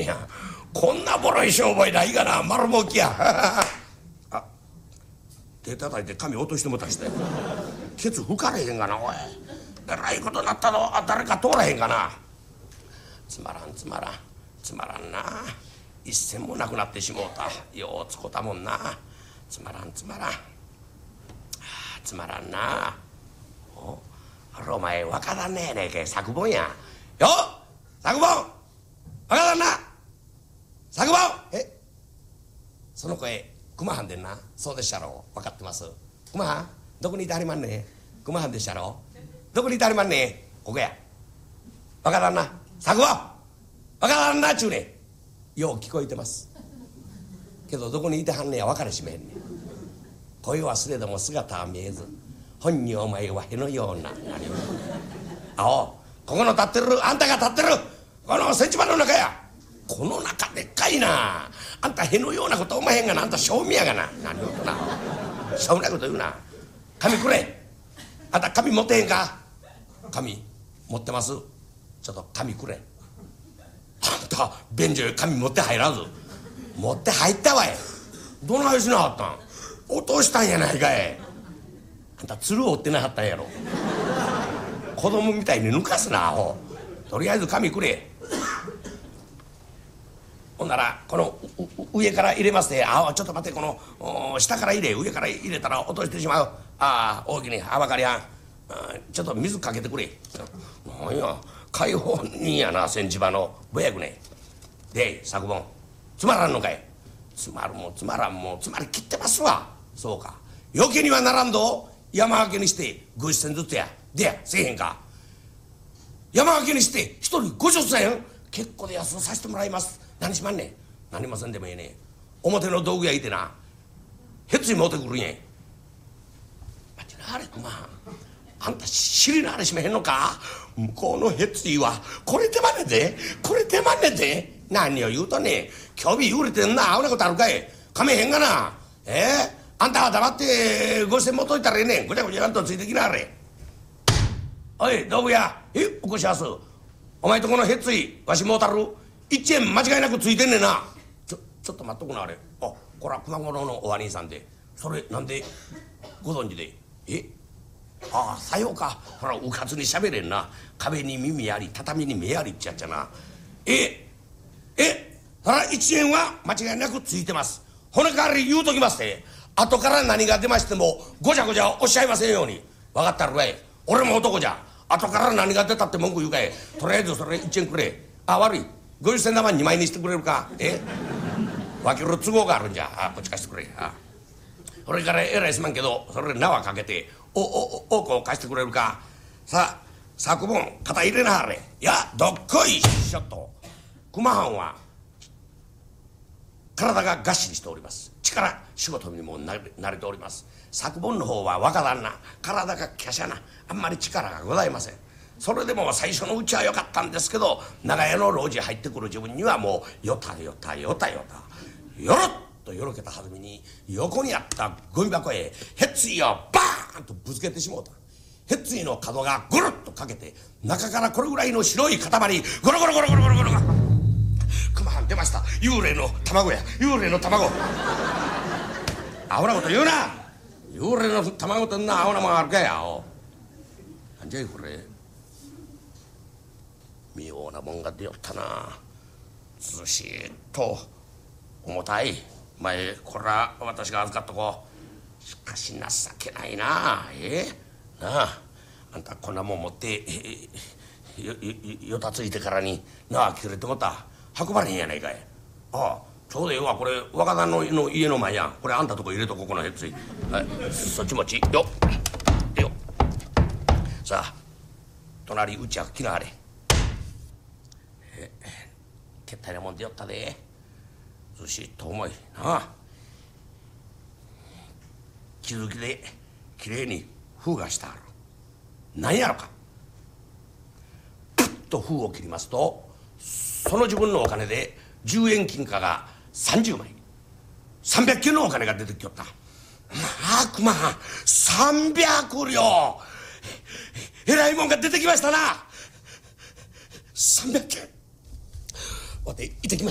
ねや。こんなボロい商売ないがな、丸儲きや。あ、手叩いて髪落としてもたして。ケツ吹かれへんがな、おい。えらいことなったの。誰か通らへんかな。つまらんつまらんつまらんな。一銭もなくなってしもうた。ようつこたもんな。つまらんつまらん。つまらんな。あれお前若旦那やねえけ、作本やよ。作本、若旦那、作本。その声熊藩でんな。そうでっしゃろ。分かってます。熊藩どこにいてはりまんね。熊藩でっしゃろ。どこにいてはりまんね。ここや。若旦那、作本、若旦那ちゅうね。よう聞こえてますけど、どこにいてはんねや分かれしめへんねん。声忘れども姿は見えず、本にお前はへのような。あお、ここの立ってる、あんたが立ってるこの戦地場の中や。この中でっかいな。あんたへのようなことおまへんがな。あんた正味やがな。何をとな、しょうもないこと言うな。紙くれ。あんた紙持ってへんか。紙持ってます。ちょっと紙くれ。あんた便所へ紙持って入らず。持って入ったわい。どないしなはったん。落としたんやないかい。あんた鶴折ってなはったんやろ。子供みたいに抜かすなアホ。とりあえず紙くれ。ほんならこの上から入れますで。あ、ちょっと待って、この下から入れ。上から入れたら落としてしまう。ああ、大きにはばかりやん。ちょっと水かけてくれ。なんや解放人やな、戦地場のぼやくね。で作本つまらんのかい。つまるもつまらんもつまりきってますわ。そうか、余計にはならんど。山分けにして50銭ずつや。でやせえへんか。山分けにして一人50銭。結構で安うさせてもらいます。何しまんねん。何もせんでもええね。表の道具屋いてな、へつい持ってくるんや。待ちなあれ熊、あんた尻のあれしめへんのか。向こうのへついはこれ手まねで、これ手まねで。何を言うとね、興味売れてんな。あんなことあるかい。かめへんがな。あんたは黙ってご銭持っといたらええねん。ごちゃごちゃんとついてきなはれ。おい道具屋、おこしやす。お前とこのへついわしもうたる1円間違いなくついてんねんな。ちょっと待っとくなあれ。あ、これは熊五郎のお兄さんで。それなんでご存知で。ああ、さようか。ほらうかつにしゃべれんな。壁に耳あり畳に目ありっちゃっちゃな。そら1円は間違いなくついてます。ほな代わり言うときますて。後から何が出ましてもごちゃごちゃおっしゃいませんように。分かったるかい。俺も男じゃ。後から何が出たって文句言うかい。とりあえずそれ1円くれ。あ、悪い、50銭玉2枚にしてくれるか。分ける都合があるんじゃ。こっち貸してくれ。それからえらいすまんけど、それ縄かけて多くを貸してくれるか。さあ作文肩入れなはれ。いやどっこいしょっと。熊藩は体ががっしりしております。力仕事にも慣れております。作文の方は若旦那体が華奢な、あんまり力がございません。それでも最初のうちは良かったんですけど、長屋の老人入ってくる自分にはもうよたよたよたよたよろっとよろけたはずみに、横にあったゴミ箱へへっついをバーンとぶつけてしもうた。へっついの角がゴロッとかけて、中からこれぐらいの白い塊ゴロゴロゴロゴロゴロゴロが。熊藩出ました。幽霊の卵や、幽霊の卵。アホなこと言うな。幽霊の卵ってんなアホなもんあるかや。なんじゃいこれ。妙なもんが出よったな。ずしっと重たい。前これは私が預かっとこう。しかし情けないな。なあ、あんたこんなもん持ってよたついてからになあ切れてもった運ばれへんやないかい。ああ、ちょうどええわ。これ若旦那の家の前やん。これあんたとこ入れとこ。このへっつい、はい、そっち持ちよよ。さあ隣うちは来なはれ。けったいなもんでよったで。ずしっと重いなあ。気づきできれいに封がしてある。何やろか。プッと封を切りますと、その自分のお金で10円金貨が30枚300件のお金が出てきよった。まあ熊300両えらいもんが出てきましたな。300件。わて行ってきます。